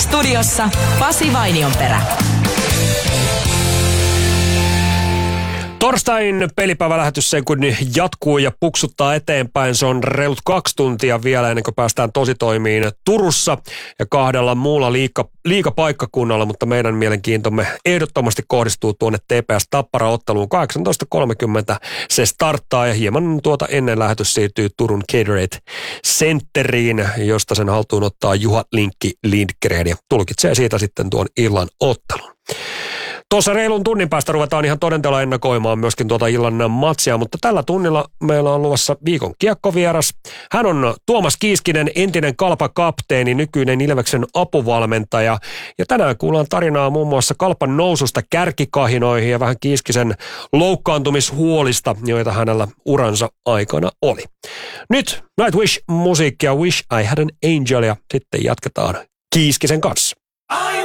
Studiossa Pasi Vainionperä. Torstain pelipäivälähetys sen kun jatkuu ja puksuttaa eteenpäin. Se on reilut 2 tuntia vielä ennen kuin päästään tositoimiin Turussa ja 2 muulla liigapaikkakunnalla, mutta meidän mielenkiintomme ehdottomasti kohdistuu tuonne TPS Tappara-otteluun. 18.30 se starttaa ja hieman ennen lähetys siirtyy Turun Gatorade Centeriin, josta sen haltuun ottaa Juha Linkki Lindgren ja tulkitsee siitä sitten tuon illan ottelun. Tuossa reilun tunnin päästä ruvetaan ihan todenteella ennakoimaan myöskin illan matsia, mutta tällä tunnilla meillä on luvassa viikon kiekkovieras. Hän on Tuomas Kiiskinen, entinen Kalpa-kapteeni, nykyinen Ilveksen apuvalmentaja. Ja tänään kuullaan tarinaa muun muassa Kalpan noususta kärkikahinoihin ja vähän Kiiskisen loukkaantumishuolista, joita hänellä uransa aikana oli. Nyt Nightwish-musiikkia Wish I Had an Angel ja sitten jatketaan Kiiskisen kanssa.